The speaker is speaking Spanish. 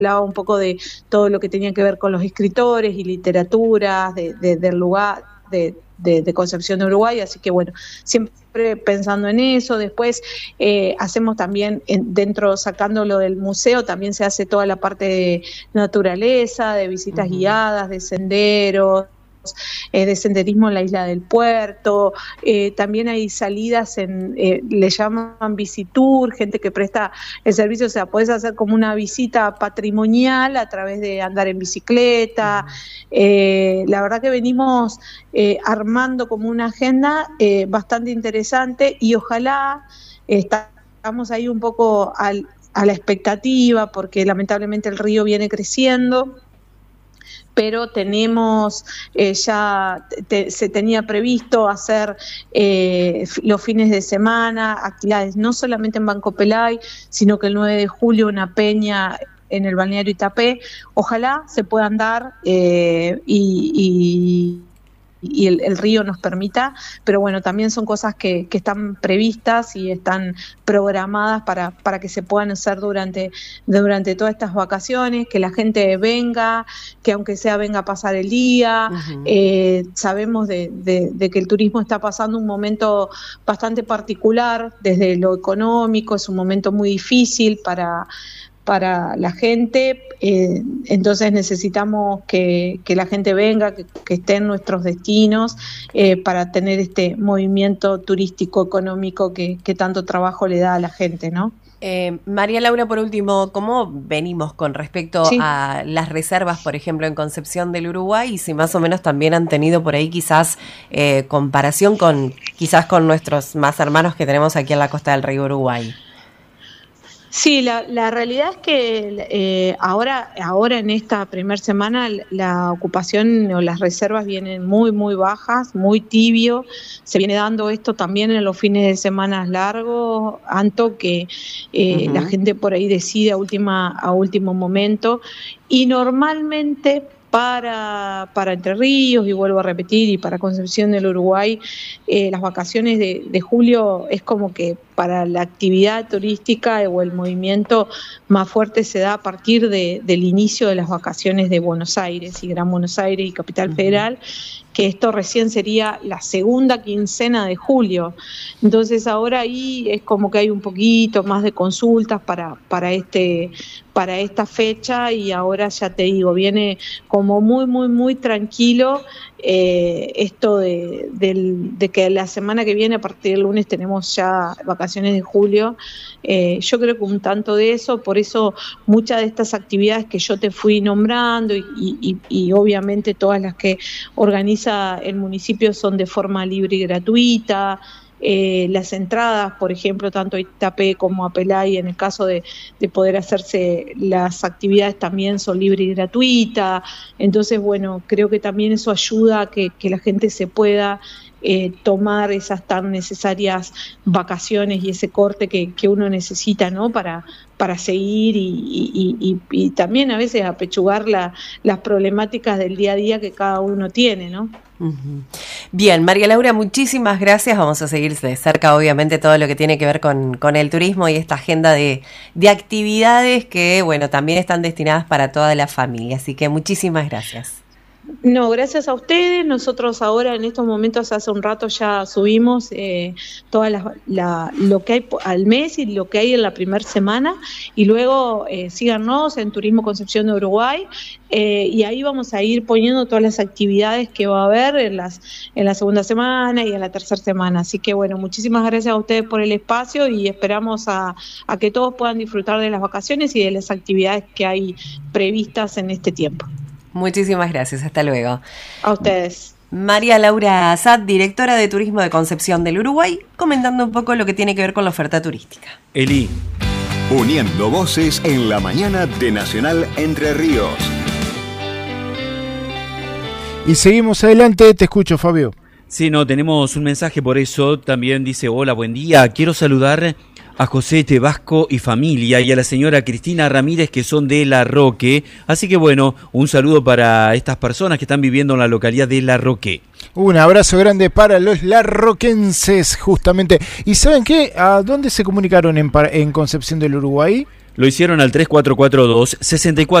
hablaba un poco de todo lo que tenía que ver con los escritores y literaturas del lugar de Concepción de Uruguay, así que bueno, siempre pensando en eso. Después hacemos también, dentro, sacándolo del museo, también se hace toda la parte de naturaleza, de visitas guiadas, de senderos, de senderismo en la isla del Puerto. También hay salidas le llaman Visitour, gente que presta el servicio, o sea, podés hacer como una visita patrimonial a través de andar en bicicleta. La verdad que venimos armando como una agenda bastante interesante, y ojalá, estamos ahí un poco a la expectativa, porque lamentablemente el río viene creciendo, pero tenemos se tenía previsto hacer los fines de semana actividades, no solamente en Banco Pelay, sino que el 9 de julio una peña en el balneario Itapé. Ojalá se puedan dar y el río nos permita, pero bueno, también son cosas que están previstas y están programadas para que se puedan hacer durante todas estas vacaciones, que la gente venga, que aunque sea venga a pasar el día. Sabemos de que el turismo está pasando un momento bastante particular desde lo económico, es un momento muy difícil para la gente, entonces necesitamos que la gente venga, que esté en nuestros destinos, para tener este movimiento turístico económico que tanto trabajo le da a la gente, ¿no? María Laura, por último, ¿cómo venimos con respecto a las reservas, por ejemplo, en Concepción del Uruguay? Y si más o menos también han tenido por ahí quizás comparación con nuestros más hermanos que tenemos aquí en la costa del río Uruguay. Sí, la realidad es que ahora en esta primera semana la ocupación o las reservas vienen muy, muy bajas, muy tibio. Se viene dando esto también en los fines de semana largos, Anto, que la gente por ahí decide a último momento, y normalmente para Entre Ríos, y vuelvo a repetir, y para Concepción del Uruguay, las vacaciones de julio es como que para la actividad turística o el movimiento más fuerte se da a partir del inicio de las vacaciones de Buenos Aires y Gran Buenos Aires y Capital Federal, que esto recién sería la segunda quincena de julio. Entonces ahora ahí es como que hay un poquito más de consultas para esta fecha, y ahora ya te digo, viene como muy, muy, muy tranquilo. Esto de que la semana que viene, a partir del lunes, tenemos ya vacaciones de julio. Yo creo que un tanto de eso, por eso muchas de estas actividades que yo te fui nombrando y obviamente todas las que organiza el municipio son de forma libre y gratuita. Las entradas, por ejemplo, tanto a Itapé como a Pelay, en el caso de poder hacerse las actividades, también son libres y gratuitas. Entonces, bueno, creo que también eso ayuda a que la gente se pueda tomar esas tan necesarias vacaciones y ese corte que uno necesita, ¿no? Para seguir y también a veces apechugar las problemáticas del día a día que cada uno tiene, ¿no? Bien, María Laura, muchísimas gracias. Vamos a seguir de cerca, obviamente, todo lo que tiene que ver con el turismo y esta agenda de actividades que, bueno, también están destinadas para toda la familia. Así que muchísimas gracias. No, gracias a ustedes. Nosotros ahora en estos momentos, hace un rato ya subimos todas lo que hay al mes y lo que hay en la primera semana, y luego síganos en Turismo Concepción de Uruguay, y ahí vamos a ir poniendo todas las actividades que va a haber en la segunda semana y en la tercera semana. Así que bueno, muchísimas gracias a ustedes por el espacio, y esperamos a que todos puedan disfrutar de las vacaciones y de las actividades que hay previstas en este tiempo. Muchísimas gracias, hasta luego. A ustedes. María Laura Azad, directora de Turismo de Concepción del Uruguay, comentando un poco lo que tiene que ver con la oferta turística. Eli. Uniendo voces en la mañana de Nacional Entre Ríos. Y seguimos adelante, te escucho, Fabio. Sí, no, tenemos un mensaje, por eso también dice: hola, buen día, quiero saludar a José Tebasco y familia y a la señora Cristina Ramírez, que son de La Roque. Así que bueno, un saludo para estas personas que están viviendo en la localidad de La Roque. Un abrazo grande para los larroquenses, justamente. ¿Y saben qué? ¿A dónde se comunicaron en Concepción del Uruguay? Lo hicieron al 3442-64